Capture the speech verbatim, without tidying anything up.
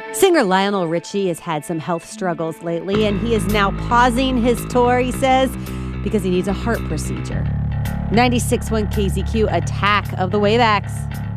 Singer Lionel Richie has had some health struggles lately, and he is now pausing his tour, he says, because he needs a heart procedure. ninety-six point one K Z Q, Attack of the Waybacks.